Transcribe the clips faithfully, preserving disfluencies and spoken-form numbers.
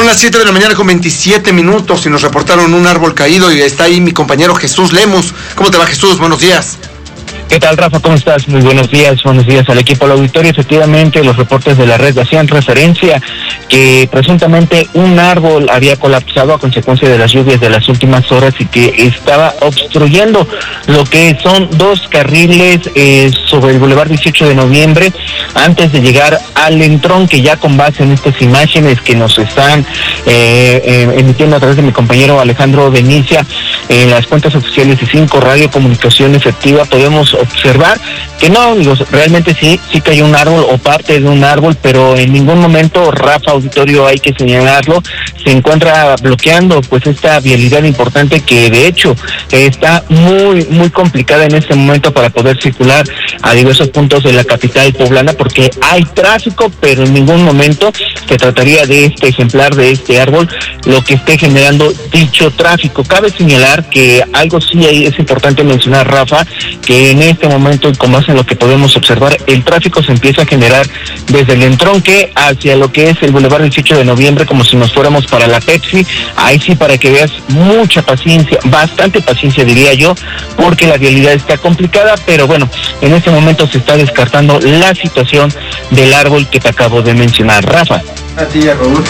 Son las siete de la mañana con veintisiete minutos y nos reportaron un árbol caído y está ahí mi compañero Jesús Lemus. ¿Cómo te va, Jesús? Buenos días. ¿Qué tal, Rafa? ¿Cómo estás? Muy buenos días, buenos días al equipo del auditorio. Efectivamente, los reportes de la red hacían referencia que presuntamente un árbol había colapsado a consecuencia de las lluvias de las últimas horas y que estaba obstruyendo lo que son dos carriles eh, sobre el Boulevard dieciocho de noviembre antes de llegar al entronque, ya con base en estas imágenes que nos están eh, eh, emitiendo a través de mi compañero Alejandro Benicia en las cuentas oficiales de Cinco Radio Comunicación Efectiva. Podemos observar que no, digo, realmente sí, sí cayó un árbol o parte de un árbol, pero en ningún momento, Rafa, auditorio, hay que señalarlo, se encuentra bloqueando pues esta vialidad importante que de hecho está muy, muy complicada en este momento para poder circular a diversos puntos de la capital poblana, porque hay tráfico, pero en ningún momento se trataría de este ejemplar, de este árbol, lo que esté generando dicho tráfico. Cabe señalar que algo sí es importante mencionar, Rafa, que en este momento, como es en lo que podemos observar, el tráfico se empieza a generar desde el entronque hacia lo que es el Boulevard dieciocho de noviembre, como si nos fuéramos para la Pepsi. Ahí sí, para que veas, mucha paciencia, bastante paciencia diría yo, porque la vialidad está complicada, pero bueno, en este momento se está descartando la situación del árbol que te acabo de mencionar, Rafa. A ti, a Raúl.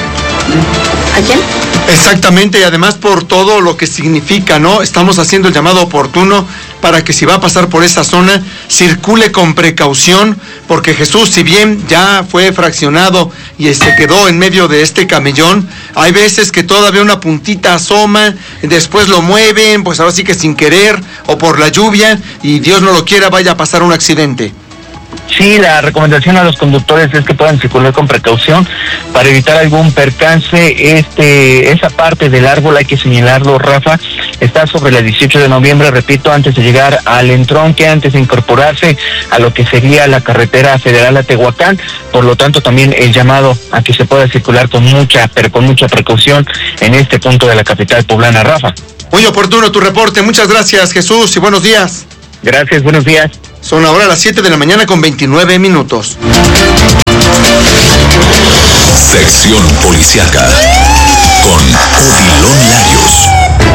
¿A quién? Exactamente, y además por todo lo que significa, ¿no? Estamos haciendo el llamado oportuno para que si va a pasar por esa zona, circule con precaución, porque Jesús, si bien ya fue fraccionado y se quedó en medio de este camellón, hay veces que todavía una puntita asoma, después lo mueven, pues ahora sí que sin querer, o por la lluvia, y Dios no lo quiera, vaya a pasar un accidente. Sí, la recomendación a los conductores es que puedan circular con precaución para evitar algún percance. Este, esa parte del árbol, hay que señalarlo, Rafa, está sobre la dieciocho de noviembre, repito, antes de llegar al entronque, antes de incorporarse a lo que sería la carretera federal a Tehuacán. Por lo tanto, también el llamado a que se pueda circular con mucha, pero con mucha precaución en este punto de la capital poblana, Rafa. Muy oportuno tu reporte. Muchas gracias, Jesús, y buenos días. Gracias, buenos días. Son ahora las siete de la mañana con veintinueve minutos. Sección Policiaca con Odilon Larios.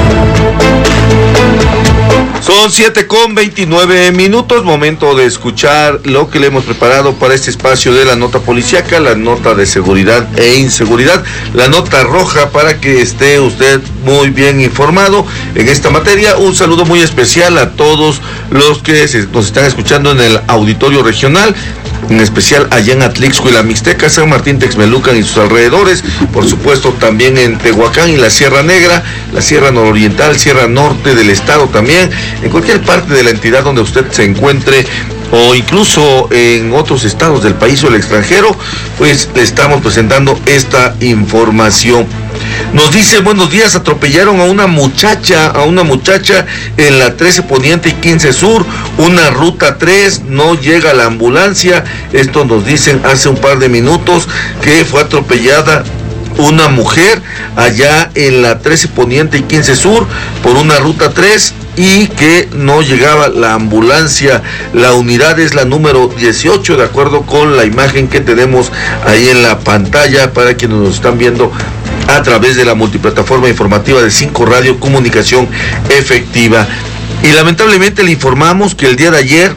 Son siete con veintinueve minutos, momento de escuchar lo que le hemos preparado para este espacio de la nota policiaca, la nota de seguridad e inseguridad, la nota roja, para que esté usted muy bien informado en esta materia. Un saludo muy especial a todos los que se, nos están escuchando en el auditorio regional, en especial allá en Atlixco y la Mixteca, San Martín, Texmelucan y sus alrededores, por supuesto también en Tehuacán y la Sierra Negra, la Sierra Nororiental, Sierra Norte del estado también, en cualquier parte de la entidad donde usted se encuentre, o incluso en otros estados del país o el extranjero, pues le estamos presentando esta información. Nos dice, buenos días, atropellaron a una muchacha, a una muchacha en la trece Poniente y quince Sur, una ruta tres, no llega la ambulancia. Esto nos dicen hace un par de minutos que fue atropellada una mujer allá en la trece Poniente y quince Sur por una ruta tres y que no llegaba la ambulancia. La unidad es la número dieciocho, de acuerdo con la imagen que tenemos ahí en la pantalla para quienes nos están viendo a través de la multiplataforma informativa de Cinco Radio Comunicación Efectiva. Y lamentablemente le informamos que el día de ayer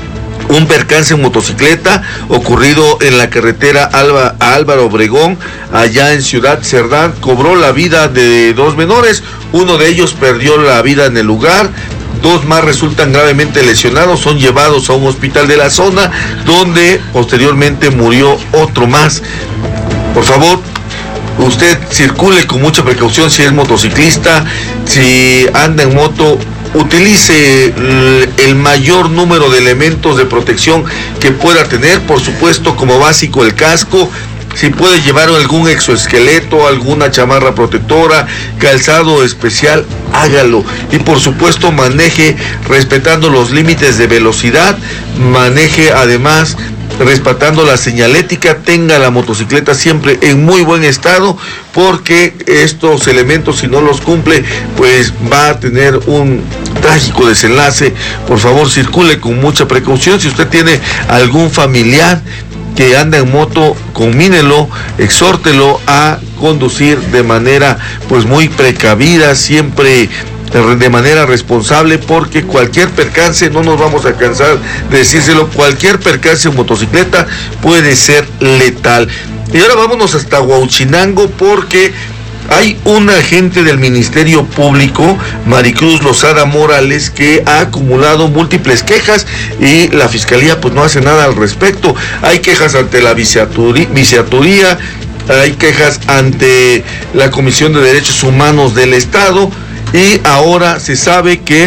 un percance en motocicleta ocurrido en la carretera Alba, a Álvaro Obregón, allá en Ciudad Cerdán, cobró la vida de dos menores. Uno de ellos perdió la vida en el lugar, dos más resultan gravemente lesionados, son llevados a un hospital de la zona, donde posteriormente murió otro más. Por favor, usted circule con mucha precaución si es motociclista, si anda en moto, utilice el mayor número de elementos de protección que pueda tener, por supuesto como básico el casco, si puede llevar algún exoesqueleto, alguna chamarra protectora, calzado especial, hágalo. Y por supuesto maneje respetando los límites de velocidad, maneje además respetando la señalética, tenga la motocicleta siempre en muy buen estado, porque estos elementos, si no los cumple, pues va a tener un trágico desenlace. Por favor, circule con mucha precaución. Si usted tiene algún familiar que anda en moto, conmínelo, exhórtelo a conducir de manera pues muy precavida, siempre de manera responsable, porque cualquier percance, no nos vamos a cansar de decírselo, cualquier percance en motocicleta puede ser letal. Y ahora vámonos hasta Huauchinango, porque hay un agente del Ministerio Público, Maricruz Lozada Morales, que ha acumulado múltiples quejas y la Fiscalía pues no hace nada al respecto. Hay quejas ante la Viceaturía, hay quejas ante la Comisión de Derechos Humanos del Estado, y ahora se sabe que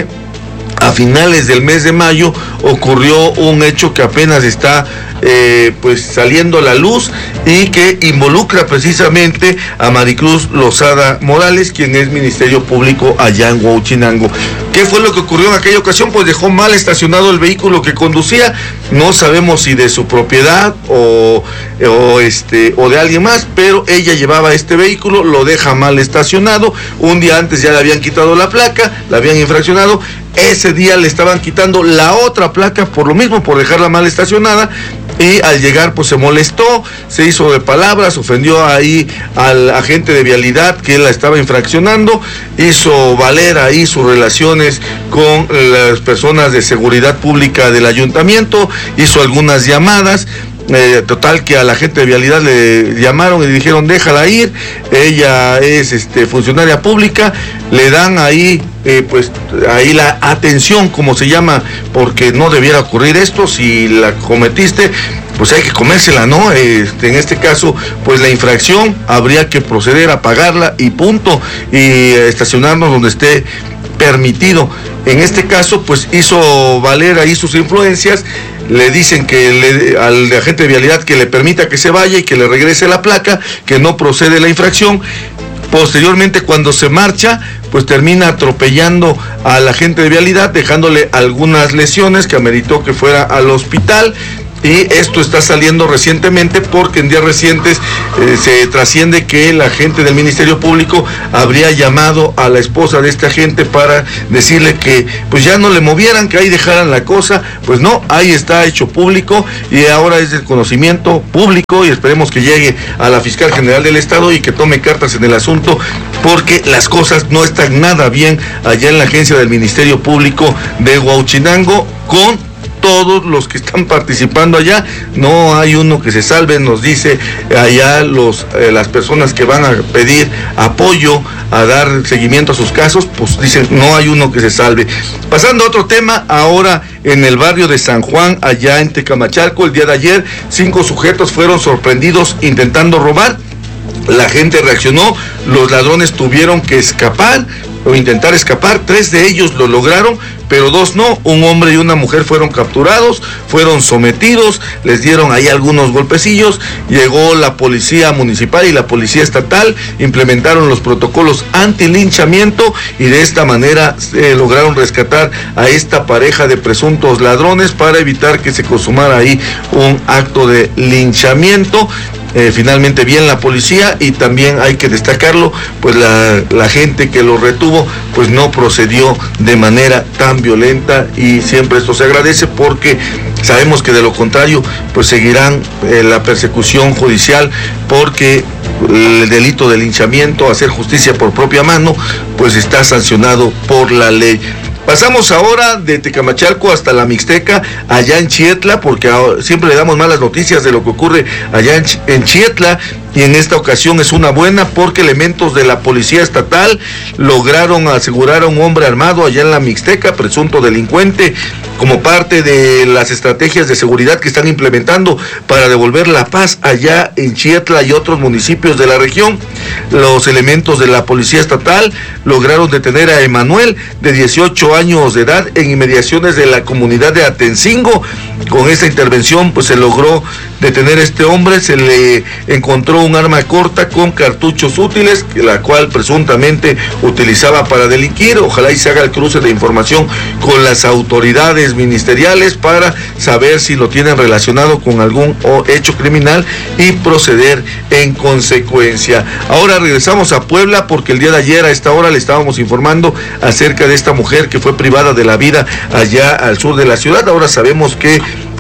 a finales del mes de mayo ocurrió un hecho que apenas está eh, pues saliendo a la luz y que involucra precisamente a Maricruz Lozada Morales, quien es Ministerio Público allá en Huauchinango. ¿Qué fue lo que ocurrió en aquella ocasión? Pues dejó mal estacionado el vehículo que conducía, no sabemos si de su propiedad o, o, este, o de alguien más, pero ella llevaba este vehículo, lo deja mal estacionado, un día antes ya le habían quitado la placa, la habían infraccionado, ese día le estaban quitando la otra placa por lo mismo, por dejarla mal estacionada, y al llegar pues se molestó, se hizo de palabras, ofendió ahí al agente de vialidad que la estaba infraccionando, hizo valer ahí sus relaciones con las personas de seguridad pública del ayuntamiento, hizo algunas llamadas. Eh, total que a la gente de vialidad le llamaron y le dijeron déjala ir, ella es este funcionaria pública, le dan ahí eh, pues ahí la atención, como se llama, porque no debiera ocurrir esto. Si la cometiste, pues hay que comérsela, ¿no? Este, en este caso, pues la infracción habría que proceder a pagarla y punto, y estacionarnos donde esté permitido. En este caso, pues hizo valer ahí sus influencias, le dicen que le, al agente de vialidad que le permita que se vaya y que le regrese la placa, que no procede la infracción. Posteriormente, cuando se marcha, pues termina atropellando al agente de vialidad, dejándole algunas lesiones que ameritó que fuera al hospital. Y esto está saliendo recientemente porque en días recientes eh, se trasciende que el agente del Ministerio Público habría llamado a la esposa de este agente para decirle que pues ya no le movieran, que ahí dejaran la cosa. Pues no, ahí está hecho público y ahora es del conocimiento público, y esperemos que llegue a la Fiscal General del Estado y que tome cartas en el asunto, porque las cosas no están nada bien allá en la agencia del Ministerio Público de Huauchinango con todos los que están participando allá. No hay uno que se salve, nos dice allá los eh, las personas que van a pedir apoyo, a dar seguimiento a sus casos, pues dicen no hay uno que se salve. Pasando a otro tema, ahora en el barrio de San Juan, allá en Tecamachalco, el día de ayer, cinco sujetos fueron sorprendidos intentando robar. La gente reaccionó, los ladrones tuvieron que escapar o intentar escapar, tres de ellos lo lograron, pero dos no. Un hombre y una mujer fueron capturados, fueron sometidos, les dieron ahí algunos golpecillos, llegó la policía municipal y la policía estatal, implementaron los protocolos antilinchamiento y de esta manera eh, lograron rescatar a esta pareja de presuntos ladrones para evitar que se consumara ahí un acto de linchamiento. Eh, finalmente bien la policía, y también hay que destacarlo, pues la, la gente que lo retuvo pues no procedió de manera tan violenta, y siempre esto se agradece porque sabemos que de lo contrario pues seguirán eh, la persecución judicial, porque el delito de linchamiento, hacer justicia por propia mano, pues está sancionado por la ley. Pasamos ahora de Tecamachalco hasta la Mixteca, allá en Chietla, porque siempre le damos malas noticias de lo que ocurre allá en, en Chietla, y en esta ocasión es una buena porque elementos de la policía estatal lograron asegurar a un hombre armado allá en la Mixteca, presunto delincuente, como parte de las estrategias de seguridad que están implementando para devolver la paz allá en Chietla y otros municipios de la región. Los elementos de la policía estatal lograron detener a Emanuel, de dieciocho años de edad, en inmediaciones de la comunidad de Atencingo. Con esta intervención pues se logró detener a este hombre, se le encontró un arma corta con cartuchos útiles, la cual presuntamente utilizaba para delinquir. Ojalá y se haga el cruce de información con las autoridades ministeriales para saber si lo tienen relacionado con algún hecho criminal y proceder en consecuencia. Ahora regresamos a Puebla porque el día de ayer a esta hora le estábamos informando acerca de esta mujer que fue privada de la vida allá al sur de la ciudad. Ahora sabemos que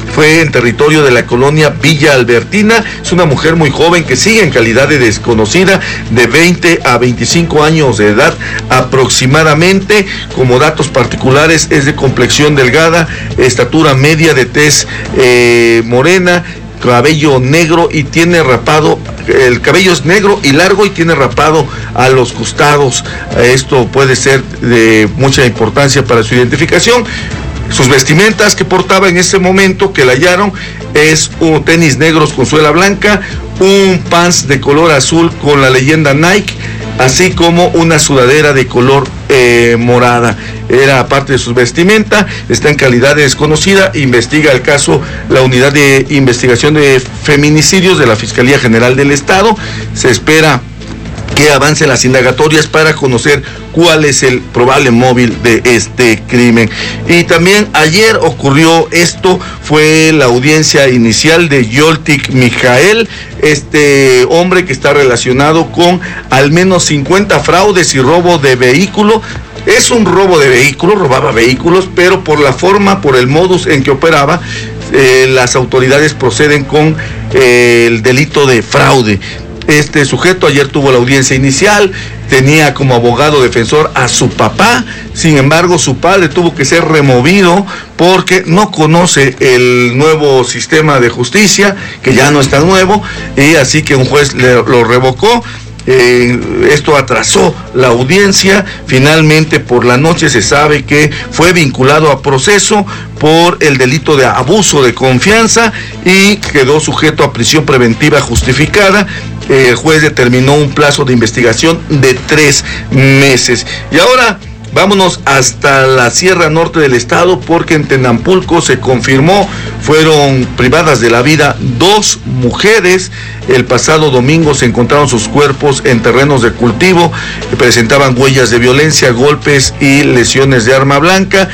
fue en territorio de la colonia Villa Albertina. Es una mujer muy joven que sigue en calidad de desconocida, de veinte a veinticinco años de edad aproximadamente. Como datos particulares, es de complexión delgada, estatura media, de tez eh, morena, cabello negro y tiene rapado, el cabello es negro y largo y tiene rapado a los costados. Esto puede ser de mucha importancia para su identificación. Sus vestimentas que portaba en ese momento que la hallaron es un tenis negros con suela blanca, un pants de color azul con la leyenda Nike, así como una sudadera de color eh, morada. Era parte de su vestimenta, está en calidad de desconocida. Investiga el caso la Unidad de Investigación de Feminicidios de la Fiscalía General del Estado. Se espera que avancen las indagatorias para conocer cuál es el probable móvil de este crimen. Y también ayer ocurrió esto, fue la audiencia inicial de Yoltik Mijael, este hombre que está relacionado con al menos cincuenta fraudes y robo de vehículo. Es un robo de vehículos, robaba vehículos, pero por la forma, por el modus en que operaba, eh, las autoridades proceden con eh, el delito de fraude. Este sujeto ayer tuvo la audiencia inicial, tenía como abogado defensor a su papá. Sin embargo, su padre tuvo que ser removido porque no conoce el nuevo sistema de justicia, que ya no es tan nuevo, y así que un juez le, lo revocó. Eh, esto atrasó la audiencia. Finalmente por la noche se sabe que fue vinculado a proceso por el delito de abuso de confianza y quedó sujeto a prisión preventiva justificada. El juez determinó un plazo de investigación de tres meses. Y ahora vámonos hasta la Sierra Norte del estado, porque en Tenampulco se confirmó, fueron privadas de la vida dos mujeres. El pasado domingo se encontraron sus cuerpos en terrenos de cultivo, que presentaban huellas de violencia, golpes y lesiones de arma blanca.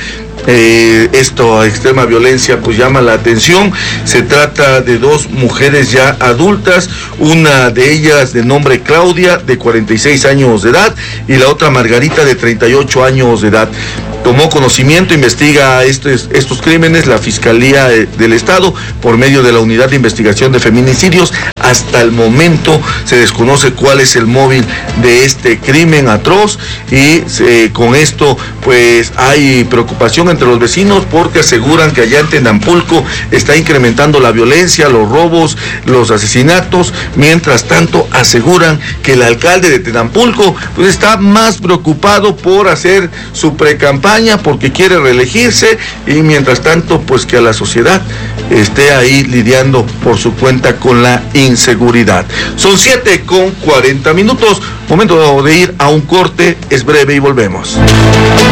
Eh, esto, extrema violencia, pues llama la atención. Se trata de dos mujeres ya adultas, una de ellas de nombre Claudia, de cuarenta y seis años de edad, y la otra Margarita, de treinta y ocho años de edad. Tomó conocimiento, investiga estos, estos crímenes la Fiscalía del Estado por medio de la Unidad de Investigación de Feminicidios. Hasta el momento se desconoce cuál es el móvil de este crimen atroz, y eh, con esto pues hay preocupación entre los vecinos, porque aseguran que allá en Tenampulco está incrementando la violencia, los robos, los asesinatos. Mientras tanto, aseguran que el alcalde de Tenampulco pues está más preocupado por hacer su precampaña, porque quiere reelegirse, y mientras tanto pues que a la sociedad esté ahí lidiando por su cuenta con la inseguridad. Son siete con cuarenta minutos, momento de ir a un corte, es breve y volvemos.